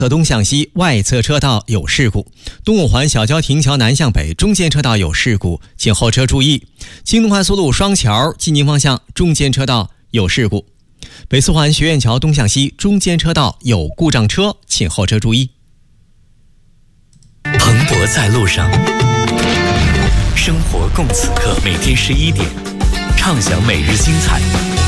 侧东向西外侧车道有事故，东五环小交亭桥南向北中间车道有事故，请后车注意。京东快速路双桥进京方向中间车道有事故，北四环学院桥东向西中间车道有故障车，请后车注意。 蓬勃在路上，生活共此刻，每天11点，畅享每日精彩。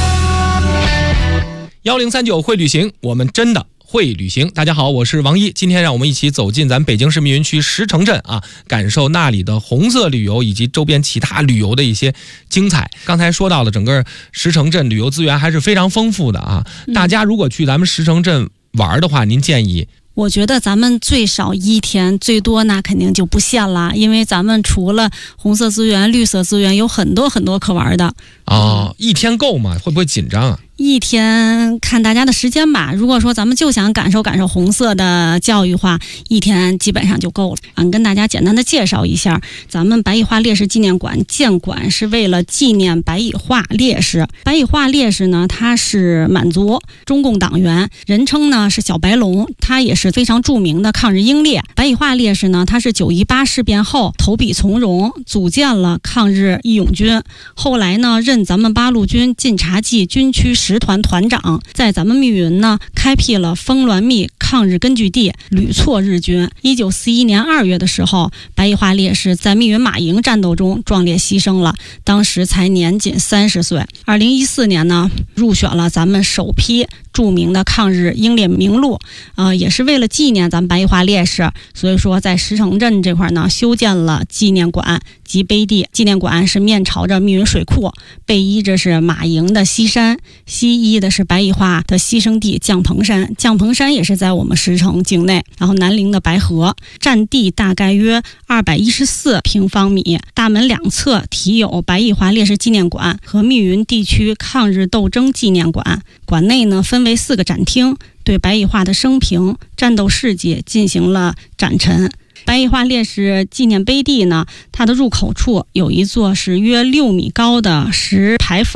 1039会旅行，我们真的会旅行。大家好，我是王一，今天让我们一起走进咱北京市密云区石城镇啊，感受那里的红色旅游以及周边其他旅游的一些精彩。刚才说到了整个石城镇旅游资源还是非常丰富的啊，大家如果去咱们石城镇玩的话，您建议？ 我觉得咱们最少1天，最多那肯定就不限了，因为咱们除了红色资源、绿色资源，有很多很多可玩的。 哦，1天够吗？会不会紧张啊 ？1天看大家的时间吧。如果说咱们就想感受感受红色的教育化，1天基本上就够了。跟大家简单的介绍一下，咱们白蚁化烈士纪念馆建馆是为了纪念白蚁化烈士。白蚁化烈士呢，他是满族中共党员，人称呢是小白龙，他也是非常著名的抗日英烈。白蚁化烈士呢，他是9·18事变后投笔从戎，组建了抗日义勇军，后来呢任咱们八路军晋察冀军区10团团长，在咱们密云呢开辟了丰滦密抗日根据地，屡挫日军。1941年2月的时候，白蚁化烈士在密云马营战斗中壮烈牺牲了，当时才年仅30岁。2014年呢，入选了咱们首批著名的抗日英烈名录，也是为了纪念咱们白蚁化烈士，所以说在石城镇这块呢修建了纪念馆及碑地。纪念馆是面朝着密云水库，背依着是马营的西山，西依的是白蚁化的牺牲地将棚山，将棚山也是在我们石城境内。然后南陵的白河，占地大概约214平方米，大门两侧题有白蚁化烈士纪念馆和密云地区抗日斗争纪念馆。馆内呢分为4个展厅，对白蚁化的生平、战斗事迹进行了展陈。白蚁化烈士纪念碑地呢，它的入口处有一座是约6米高的石牌坊。